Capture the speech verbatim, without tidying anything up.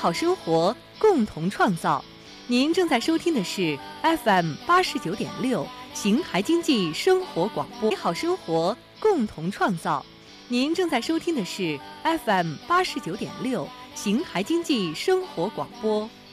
好生活，共同创造。您正在收听的是 F M 八十九点六邢台经济生活广播。美好生活，共同创造。您正在收听的是 F M 八十九点六邢台经济生活广播。